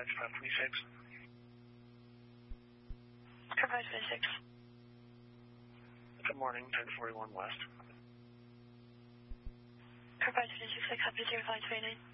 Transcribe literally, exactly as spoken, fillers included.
dispatch, five twenty-six. Car five twenty-six. Good morning, ten forty-one West. Car five twenty-six, I copy zero five twenty-nine.